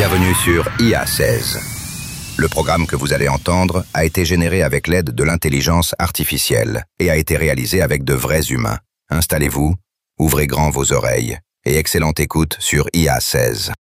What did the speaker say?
Bienvenue sur IA 16. Le programme que vous allez entendre a été généré avec l'aide de l'intelligence artificielle et a été réalisé avec de vrais humains. Installez-vous, ouvrez grand vos oreilles et excellente écoute sur IA 16.